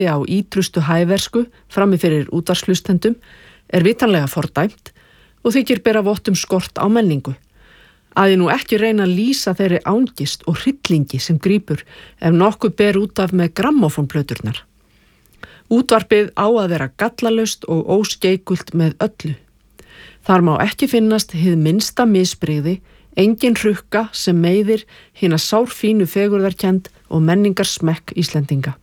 á ítrustu hæversku frammi fyrir útvarpshlustendum er vitanlega fordæmt og þykir bera vott skort á menningu. Að ég nú ekki reyna að lýsa þeirri ángist og hryllingi sem grípur ef nokkuð ber út af með grammófónplöturnar. Útvarpið á að vera gallalaust og óskeikult með öllu. Þar má ekki finnast hið minnsta misbrigði, engin hrukka sem meiðir hina sárfínu fegurðarkennd og menningarsmekk Íslendinga.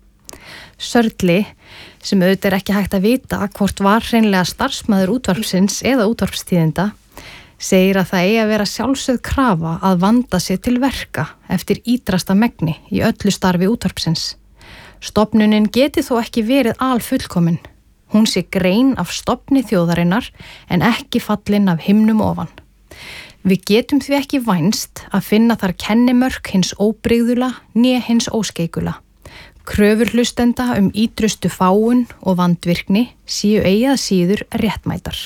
Sörli, sem auðvitað ekki hægt að vita hvort var hreinlega starfsmaður útvarpsins eða útvarpstíðinda, segir að það eigi að vera sjálfsögð krafa að vanda sig til verka eftir ítrasta megni í öllu starfi útvarpsins. Stofnunin geti þó ekki verið alfullkomin. Hún sé grein af stofni þjóðarinnar en ekki fallin af himnum ofan. Við getum því ekki vænst að finna þar kennimörk hins óbrigðula né hins óskeikula. Kröfur hlustenda ítrustu fáun og vandvirkni séu eigi að síður réttmætar.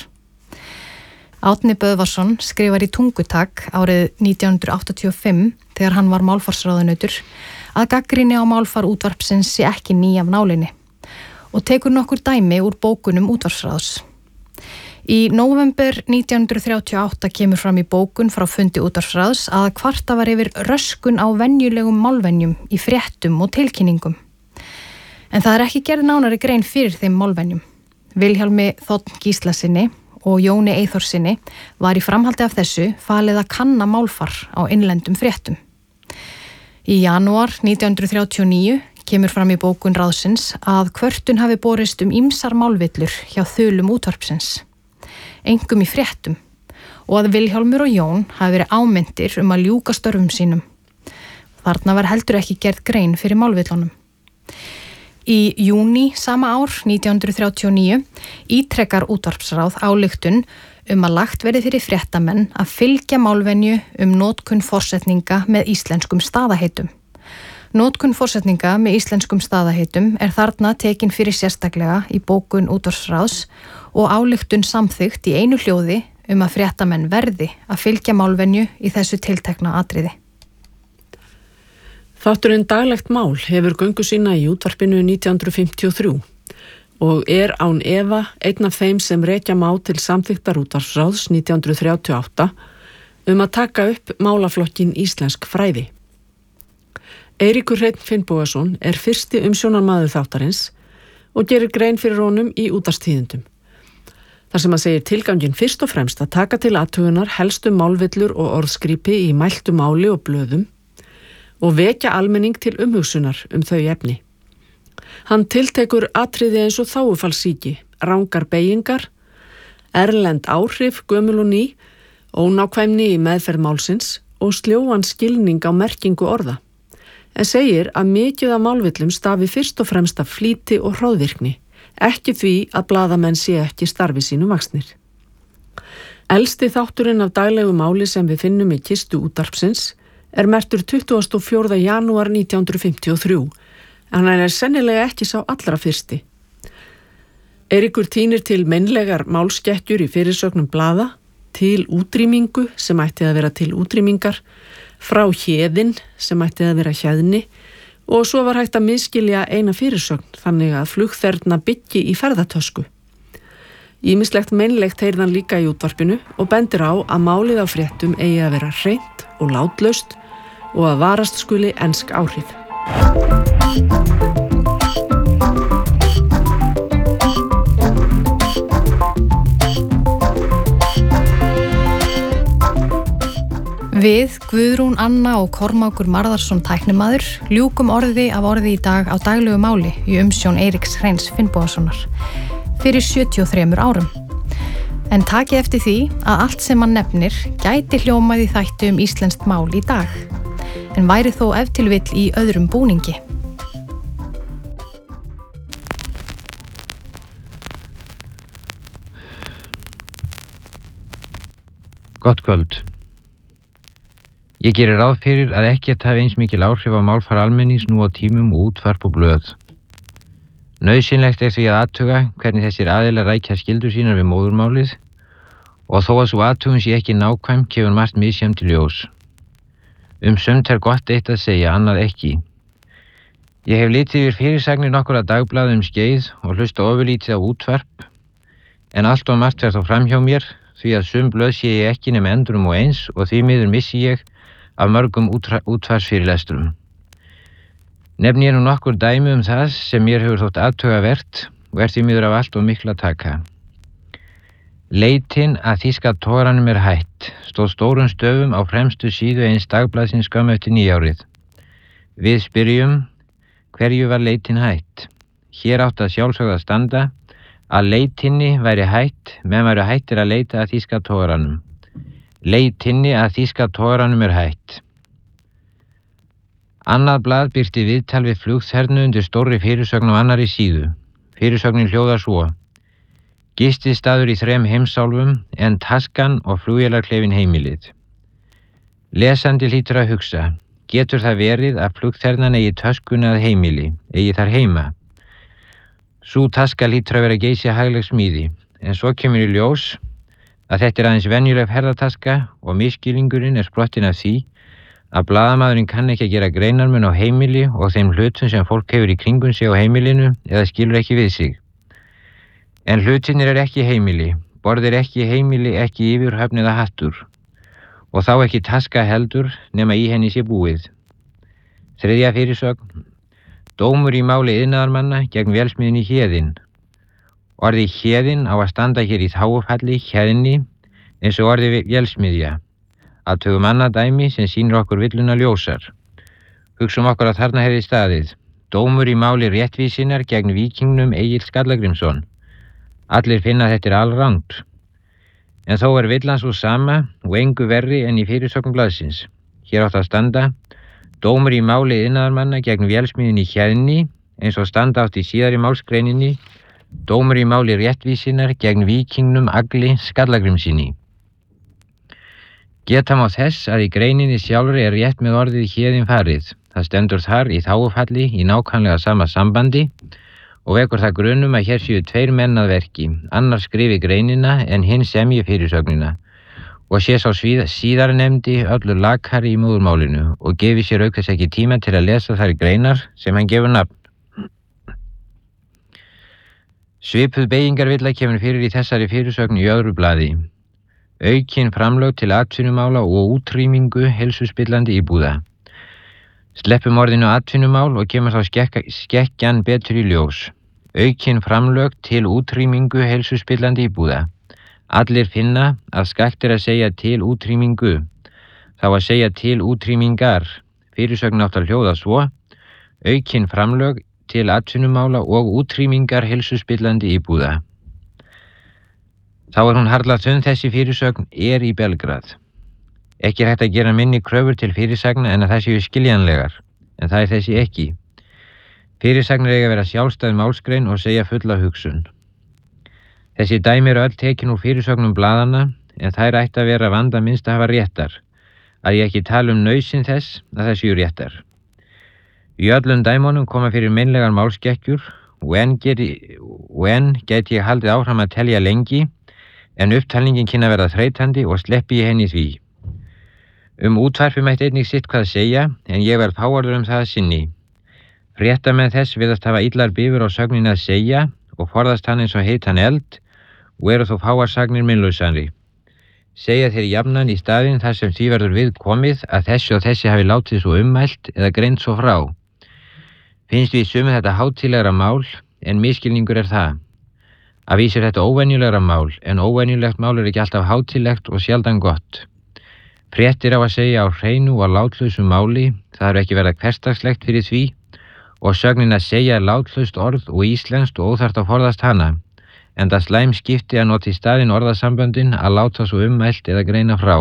Árni Böðvarsson skrifar í Tungutak árið 1985 þegar hann var málfarsráðunautur að gagnrýni á málfar útvarpsins sé ekki ný af nálinni og tekur nokkur dæmi úr bókunum útvarpsráðs. Í nóvember 1938 kemur fram í bókun frá fundi útvarpsráðs að kvarta var yfir röskun á venjulegum málvenjum í fréttum og tilkynningum. En það er ekki gerð nánari grein fyrir þeim málvenjum. Vilhjálmi Þ. Gíslasyni og Jóni Eyþórssyni var í framhaldi af þessu falið að kanna málfar á innlendum fréttum. Í janúar 1939 kemur fram í bókun ráðsins að kvörtun hafi borist ýmsar málvillur hjá þulum útvarpsins, einkum í fréttum, og að Vilhjálmur og Jón hafi verið ámyndir að ljúka störfum sínum. Þarna var heldur ekki gerð grein fyrir málvillunum. Í júní sama ár, 1939, ítrekkar útvarpsráð ályktun að lagt verði fyrir fréttamenn að fylgja málvenju notkun forsetninga með íslenskum staðaheitum. Notkun forsetninga með íslenskum staðaheitum er þarna tekin fyrir sérstaklega í bókun útvarpsráðs og ályktun samþykkt í einu hljóði að fréttamenn verði að fylgja málvenju í þessu tiltekna atriði. Þátturinn Daglegt mál hefur göngu sína í útvarpinu 1953 og er án efa einn af þeim sem rekja má til samþykktar útvarpsráðs 1938 að taka upp málaflokkin íslensk fræði. Eiríkur Hreinn Finnbogason er fyrsti umsjónarmaður þáttarins og gerir grein fyrir honum í útvarpstíðindum. Þar sem segir tilganginn fyrst og fremst að taka til athugunar helstu málvillur og orðskrípi í mæltu máli og blöðum og vekja almenning til umhugsunar þau efni. Hann tiltekur atriði eins og þágufallssýki, rangar beygingar, erlend áhrif, gömul og ný, ónákvæmni í meðferð málsins og sljóan skilning á merkingu orða, en segir að mikið af málvillum stafi fyrst og fremst af flýti og hroðvirkni, ekki því að blaðamenn sé ekki starfi sínu vaxnir. Elsti þátturinn af daglegu máli sem við finnum í kistu útvarpsins er merktur 24. janúar 1953, en hann er sennilega ekki sá allra fyrsti. Eiríkur tínir til meinlegar málskekkjur í fyrirsögnum blaða, til útrýmingu sem ætti að vera til útrýmingar, frá héðin sem ætti að vera hjeðni og svo var hægt að misskilja eina fyrirsögn þannig að flugþerna byggi í ferðatösku. Ýmislegt meinlegt heyrðan líka í útvarpinu og bendir á að málið á fréttum eigi að vera hreint og látlaust og að varast skuli ensk áhrif. Við, Guðrún Anna og Kormákur Marðarsson tæknimaður, ljúkum orði af orði í dag á daglegu máli í umsjón Eiríks Hreins Finnbogasonar fyrir 73 árum. En takið eftir því að allt sem hann nefnir gæti hljómað í þætti íslenskt mál í dag, en væri þó ef til vill í öðrum búningi. Gott kvöld. Ég gerir ráð fyrir að ekkert hafi eins mikil áhrif á málfar almennings nú á tímum og útvarp og blöð. Nauðsynlegt er því að athuga hvernig þessir aðilar rækja skyldur sínar við móðurmálið og þó að svo athugun sé ekki nákvæm kemur margt misjafnt í ljós. Sumt er gott eitt að segja, annað ekki. Ég hef litið yfir fyrirsagnir nokkurra dagblaða skeið og hlusta ofurlítið á útvarp, en allt og margt fer þó fram hjá mér því að sum blöð sé ég ekki nema endrum og eins og því miður missi ég af mörgum útvarpsfyrirlestrum. Nefni ég nú nokkur dæmi það sem mér hefur þótt athugavert og því miður af allt og miklu að taka. Leitin að þýska togaranum hætt stóð stórum stöfum á fremstu síðu eins dagblaðsins skömmu eftir nýjárið. Við spyrjum, hverju var leitin hætt? Hér átti að sjálfsögðu að standa að leitinni væri hætt, menn væru hættir að leita að þýska togaranum. Leitinni að þýska togaranum hætt. Annað blað birti viðtal við flugþernu undir stórri fyrirsögn á annarri síðu. Fyrirsögnin hljóðar svo: Gististaður í 3 heimsálfum en taskan og flugvélarklefinn heimilið. Lesandi hlýtur að hugsa, getur það verið að flugþernan eigi töskuna að heimili, eigi þar heima? Sú taska hlýtur að vera geysi hagleg smíði, en svo kemur í ljós að þetta aðeins venjuleg ferðataska og misskilningurinn sprottin af því að blaðamaðurinn kann ekki að gera greinarmun á heimili og þeim hlutum sem fólk hefur í kringum sig á heimilinu eða skilur ekki við sig. En hlutinir ekki heimili, borðir ekki heimili, ekki yfirhöfn eða hattur, og þá ekki taska heldur nema í henni sé búið. 3. fyrirsögn: Dómur í máli iðnaðarmanna gegn vélsmiðjunni Héðinn. Orðið Héðinn á að standa hér í þágufalli Héðinni eins og orðið vélsmiðja. Athugum annað dæmi sem sýnir okkur villuna ljósar. Hugsum okkur að þarna hefði staðið: Dómur í máli réttvísinnar gegn víkingnum Egill Skallagrímsson. Allir finna að þetta alrangt. En þó villan svo sama og engu verri en í fyrirsögn blaðsins. Hér átt að standa: Dómur í máli iðnaðarmanna gegn vélsmiðjunni Héðinni eins og standa átt í síðari málsgreininni: Dómur í máli réttvísinnar gegn víkingnum Agli Skallagrímssyni. Geta má þess að í greininni sjálfri rétt með orðið Héðinn farið. Það stendur þar í þágufalli í nákvæmlega sama sambandi og vekur það grunum að hér séu 2 menn að verki, annar skrifi greinina en hinn semji fyrirsögnina og sé sá síðarnefndi öllu lakari í móðurmálinu og gefi sér auk þess ekki tíma til að lesa þær greinar sem hann gefur nafn. Svipuð beygingarvilla kemur fyrir í þessari fyrirsögn í öðru blaði: Aukin framlög til atvinnumála og útrýmingu heilsuspillandi íbúða. Sleppum orðinu atvinnumál og kemur þá skekkjan betur í ljós. Aukin framlög til útrýmingu heilsuspillandi íbúða. Allir finna að skakt að segja til útrýmingu. Þá að segja til útrýmingar. Fyrirsögn átt að hljóða svo: Aukin framlög til atvinnumála og útrýmingar heilsuspillandi íbúða. Þá hún harla þunn þessi fyrirsögn í Belgrad. Ekki hægt að gera minni kröfur til fyrirsagna en að það séu skiljanlegar, en það þessi ekki. Fyrirsagnir eiga að vera sjálfstæð málsgrein og segja fulla hugsun. Þessi dæmi öll tekin úr fyrirsögnum blaðanna, en þær ætti að vera vanda minnst að hafa réttar, að ég ekki tala nauðsyn þess að það séu réttar. Í öllum dæmunum koma fyrir meinlegar málskekkjur og enn gæti ég haldið áfram að telja lengi, en upptalningin kynna verða þreytandi og sleppi ég henni því. Útvarpi mætti einnig sitt hvað segja, en ég verð fáorður það að sinni. Fréttamenn þess virðast hafa illar bifur á sögnin að segja og forðast hann eins og heitan eld og eru þó fáarsagnir minnlausanri. Segja þeir jafnan í staðinn þar sem því verður við komið að þessi og þessi hafi látið svo ummælt eða greint svo frá. Finnst við sumið þetta hátíðlegra mál, en misskilningur það. Að vísir þetta óvenjulegra mál, en óvenjulegt mál ekki alltaf hátíðlegt og sjaldan gott. Fréttir á að segja á hreinu og látlausu máli, það ekki verða hversdagslegt fyrir því, og sögnin að segja látlaust orð og íslenskt og óþarft að forðast hana, en það slæm skipti að nota í staðinn orðasamböndin að láta svo ummælt eða greina frá.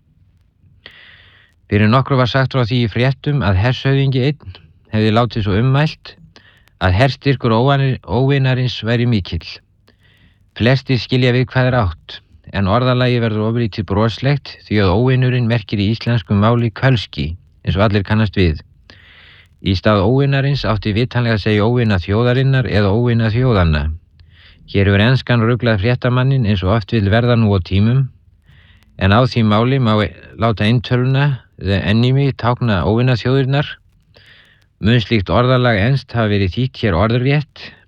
Fyrir nokkru var sagt frá því í fréttum að hershöfðingi einn hefði látið svo ummælt að herstyrkur óvinarins væri mikill. Flestir skilja við hvað átt, en orðalagi verður ofurlítið broslegt því að óvinurinn merkir í íslenskum máli kölski, eins og allir kannast við. Í stað óvinarins átti vitanlega að segja óvina þjóðarinnar eða óvina þjóðanna. Hér hefur enskan ruglað fréttamannin eins og oft vil verða nú á tímum, en á því máli má láta eintöluna the enemy tákna óvina þjóðirnar Mun slíkt orðalag enskt hafa verið þýtt hér orðrétt